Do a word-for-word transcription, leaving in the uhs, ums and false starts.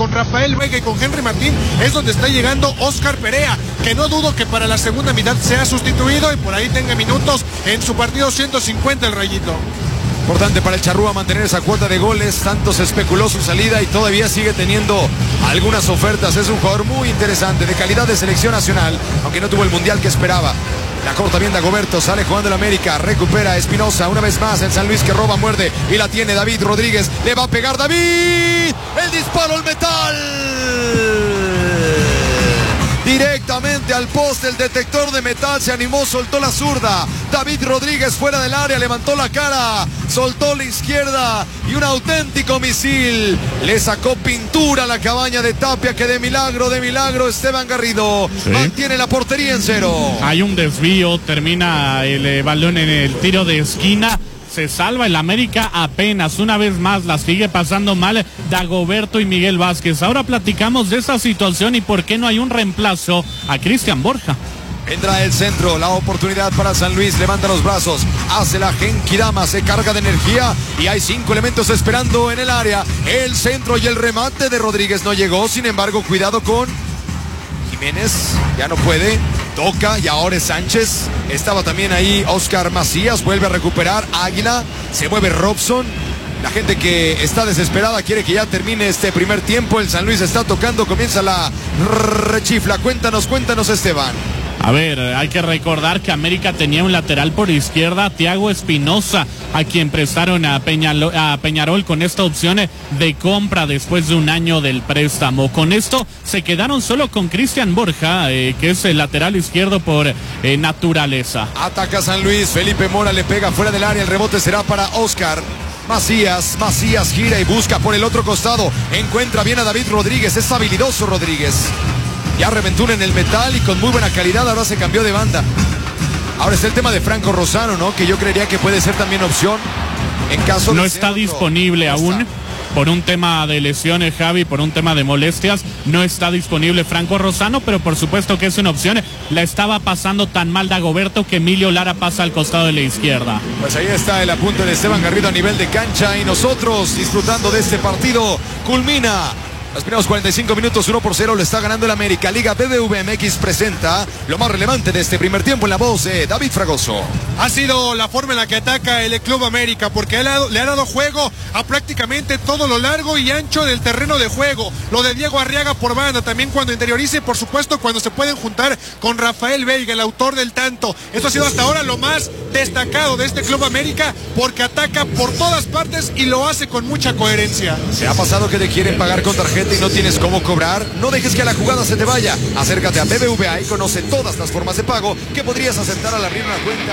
con Rafael Vega y con Henry Martín es donde está llegando Oscar Perea, que no dudo que para la segunda mitad sea sustituido y por ahí tenga minutos en su partido ciento cincuenta el Rayito. Importante para el Charrúa mantener esa cuota de goles, tanto se especuló su salida y todavía sigue teniendo algunas ofertas. Es un jugador muy interesante, de calidad de selección nacional, aunque no tuvo el mundial que esperaba. La corta bien Dagoberto, sale jugando el América, recupera Espinosa, una vez más el San Luis que roba, muerde y la tiene David Rodríguez, le va a pegar David, el disparo al metal. Directamente al poste, el detector de metal se animó, soltó la zurda. David Rodríguez fuera del área, levantó la cara, soltó la izquierda y un auténtico misil. Le sacó pintura a la cabaña de Tapia, que de milagro, de milagro, Esteban Garrido sí. mantiene la portería en cero. Hay un desvío, termina el eh, balón en el tiro de esquina. Se salva el América apenas, una vez más la sigue pasando mal Dagoberto y Miguel Vázquez. Ahora platicamos de esa situación y por qué no hay un reemplazo a Cristian Borja. Vendrá el centro, la oportunidad para San Luis, levanta los brazos, hace la Genkidama, se carga de energía y hay cinco elementos esperando en el área. El centro y el remate de Rodríguez no llegó, sin embargo, cuidado con Jiménez, ya no puede. Toca y ahora es Sánchez. Estaba también ahí Oscar Macías. Vuelve a recuperar Águila. Se mueve Robson. La gente que está desesperada quiere que ya termine este primer tiempo. El San Luis está tocando. Comienza la rechifla. Cuéntanos, cuéntanos, Esteban. A ver, hay que recordar que América tenía un lateral por izquierda, Thiago Espinosa, a quien prestaron a, Peñalo, a Peñarol con esta opción de compra después de un año del préstamo. Con esto se quedaron solo con Cristian Borja, eh, que es el lateral izquierdo por eh, naturaleza. Ataca San Luis, Felipe Mora le pega fuera del área, el rebote será para Oscar Macías. Macías gira y busca por el otro costado, encuentra bien a David Rodríguez, es habilidoso Rodríguez. Ya reventó en el metal y con muy buena calidad, ahora se cambió de banda. Ahora está el tema de Franco Rosano, ¿no? Que yo creería que puede ser también opción en caso de... No está disponible aún, por un tema de lesiones, Javi, por un tema de molestias, no está disponible Franco Rosano, pero por supuesto que es una opción. La estaba pasando tan mal Dagoberto que Emilio Lara pasa al costado de la izquierda. Pues ahí está el apunte de Esteban Garrido a nivel de cancha y nosotros disfrutando de este partido. Culmina los primeros cuarenta y cinco minutos, uno por cero, lo está ganando el América. Liga B B V M X presenta lo más relevante de este primer tiempo en la voz de David Fragoso. Ha sido la forma en la que ataca el Club América, porque él ha, le ha dado juego a prácticamente todo lo largo y ancho del terreno de juego. Lo de Diego Arriaga por banda, también cuando interiorice, por supuesto, cuando se pueden juntar con Rafael Vega, el autor del tanto. Esto ha sido hasta ahora lo más destacado de este Club América, porque ataca por todas partes y lo hace con mucha coherencia. ¿Se ha pasado que te quieren pagar con tarjeta y no tienes cómo cobrar? No dejes que la jugada se te vaya. Acércate a B B V A y conoce todas las formas de pago que podrías aceptar al abrir una cuenta.